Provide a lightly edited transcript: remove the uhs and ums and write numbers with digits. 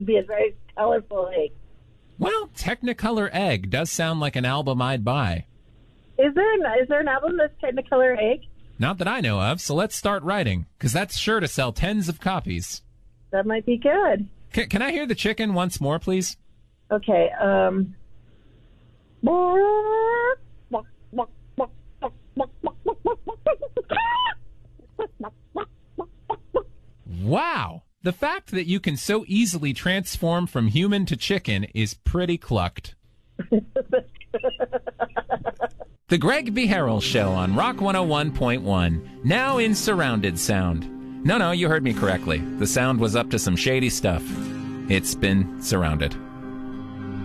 Be a very colorful egg. Well, Technicolor Egg does sound like an album I'd buy. Is there an album that's Technicolor Egg? Not that I know of, so let's start writing, because that's sure to sell tens of copies. That might be good. Can I hear the chicken once more, please? Okay, Wow! The fact that you can so easily transform from human to chicken is pretty clucked. The Greg B. Harrell Show on Rock 101.1, now in surrounded sound. No, you heard me correctly. The sound was up to some shady stuff. It's been surrounded.